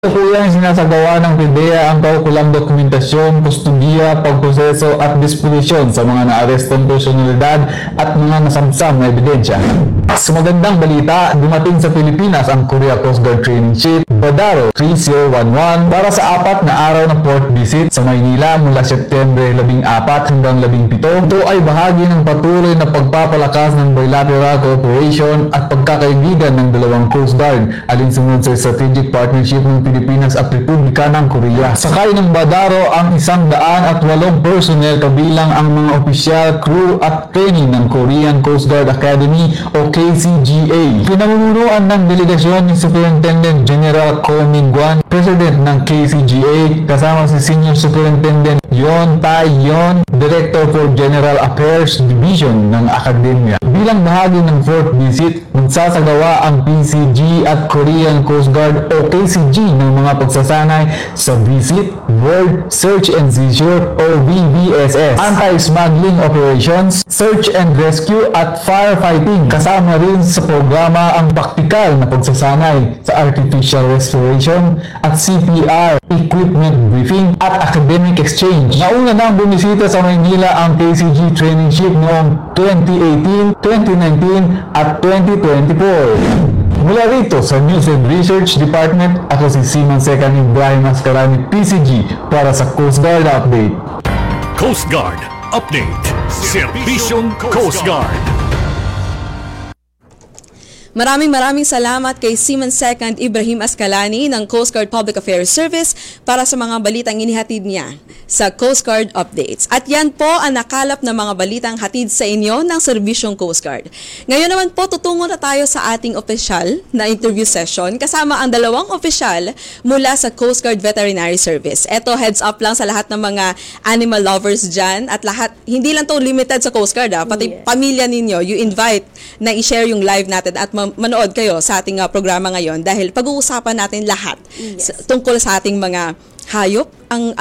Kasalukuyan sinasagawa ng PIDEA ang kaukulang dokumentasyon, kustudiya, pagproseso at disposisyon sa mga naarestong personalidad at mga nasamsam na ebidensya. Sa magandang balita, dumating sa Pilipinas ang Korea Coast Guard Training Ship Badaro 3011 para sa 4 na araw na port visit sa Maynila mula Setyembre 14 hanggang 17. Ito ay bahagi ng patuloy na pagpapalakas ng bilateral cooperation at pagkakaibigan ng dalawang Coast Guard alinsunod sa strategic partnership ng Pilipinas at Republika ng Korea. Sakay ng Badaro ang 108 personnel kabilang ang mga opisyal, crew at training ng Korean Coast Guard Academy o KCGA. Pinamumunuan ng delegasyon ni Superintendent General Ko Mingguan, President ng KCGA, kasama si Senior Superintendent Yon Tai-yon, Director for General Affairs Division ng Akademya. Bilang bahagi ng fourth visit, magsasagawa ang PCG at Korean Coast Guard o KCG ng mga pagsasanay sa Visit, World Search and Seizure o VBSS, Anti-Smuggling Operations, Search and Rescue at Firefighting. Kasama rin sa programa ang praktikal na pagsasanay sa Artificial Respiration at CPR, Equipment Briefing at Academic Exchange. Nauna nang bumisita sa Maynila ang KCG Training Ship noong 2018, 2019 at 2024. Mula rito sa News and Research Department, ako si Seaman Second Ibrahim Ascarani, PCG, para sa Coast Guard Update. Coast Guard Update. Serbisyong Coast Guard. Maraming salamat kay Seaman Second Ibrahim Ascalani ng Coast Guard Public Affairs Service para sa mga balitang inihatid niya sa Coast Guard Updates. At yan po ang nakalap na mga balitang hatid sa inyo ng Serbisyong Coast Guard. Ngayon naman po, tutungo na tayo sa ating opisyal na interview session kasama ang dalawang opisyal mula sa Coast Guard Veterinary Service. Eto, heads up lang sa lahat ng mga animal lovers dyan at lahat, hindi lang to limited sa Coast Guard, pati pamilya ninyo, you invite na i-share yung live natin at manood kayo sa ating programa ngayon dahil pag-uusapan natin lahat tungkol sa ating mga hayop, ang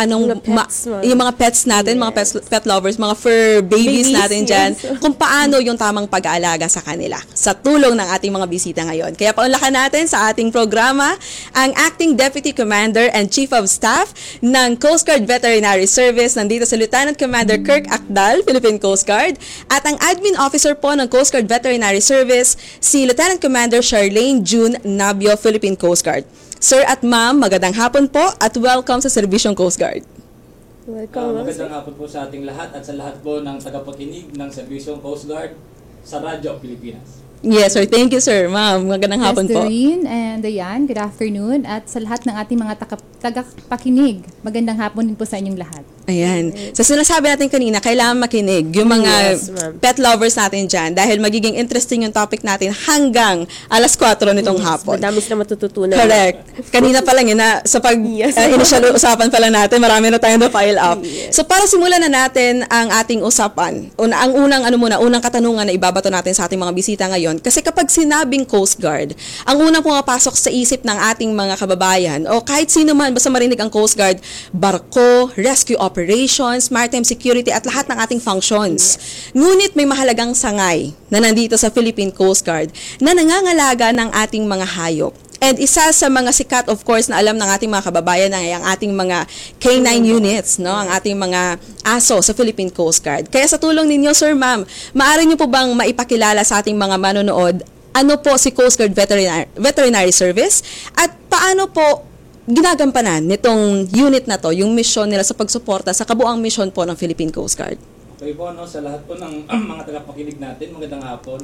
yung mga pets natin, mga pet lovers, mga fur babies natin dyan, kung paano yung tamang pag-aalaga sa kanila sa tulong ng ating mga bisita ngayon. Kaya paunlakan natin sa ating programa ang Acting Deputy Commander and Chief of Staff ng Coast Guard Veterinary Service, nandito si Lieutenant Commander Kirk Akdal, Philippine Coast Guard, at ang Admin Officer po ng Coast Guard Veterinary Service, si Lieutenant Commander Charlene June Nabio, Philippine Coast Guard. Sir at ma'am, magandang hapon po at welcome sa Serbisyong Coast Guard. Welcome. Magandang hapon po sa ating lahat at sa lahat po ng tagapakinig ng Serbisyong Coast Guard sa Radyo Pilipinas. Yes, sir. Thank you, sir. Ma'am, magandang hapon po. Doreen and Diane, good afternoon. At sa lahat ng ating mga tagapakinig, magandang hapon din po sa inyong lahat. Ayan. Sa sinasabi natin kanina, kailangan makinig yung mga pet lovers natin dyan dahil magiging interesting yung topic natin hanggang alas 4 nitong hapon. Madami sila matututunan. Correct. Kanina pa lang sa initial usapan pa lang natin, marami na tayong na-file up. So para simulan na natin ang ating usapan, ang unang katanungan na ibabato natin sa ating mga bisita ngayon, kasi kapag sinabing Coast Guard, ang unang pumapasok sa isip ng ating mga kababayan o kahit sino man basta marinig ang Coast Guard, barko, rescue operations, maritime security at lahat ng ating functions. Ngunit may mahalagang sangay na nandito sa Philippine Coast Guard na nangangalaga ng ating mga hayop. And isa sa mga sikat, of course, na alam ng ating mga kababayan ay ang ating mga K9 units, no? Ang ating mga aso sa Philippine Coast Guard. Kaya sa tulong ninyo, sir, ma'am, maaari niyo po bang maipakilala sa ating mga manonood ano po si Coast Guard Veterinary Service at paano po ginagampanan nitong unit na to, yung mission nila sa pagsuporta sa kabuang mission po ng Philippine Coast Guard? Okay po, no, sa lahat po ng mga tagapakinig natin, magandang hapon.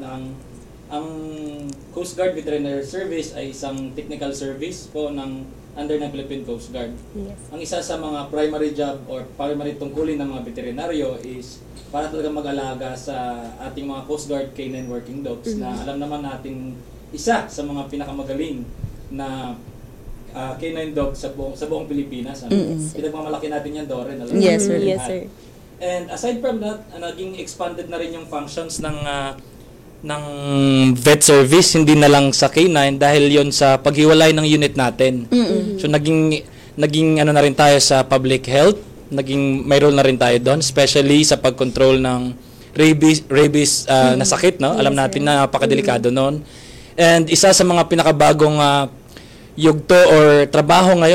Ang Coast Guard Veterinary Service ay isang technical service po under ng Philippine Coast Guard. Yes. Ang isa sa mga primary job or primary tungkulin ng mga veterinaryo is para talaga mag-alaga sa ating mga Coast Guard K9 working dogs na alam naman nating isa sa mga pinakamagaling na K9 dog sa buong Pilipinas. Pinagmamalaki natin yan, Doren. Yes, sir. Yes, sir. And aside from that, naging expanded na rin yung functions ng vet service, hindi na lang sa K9 dahil yon sa paghiwalay ng unit natin. So naging na rin tayo sa public health, may role na rin tayo doon, especially sa pagkontrol ng rabies na sakit, no? Alam natin na napakadelikado noon. And isa sa mga pinakabagong yugto or trabaho ngayon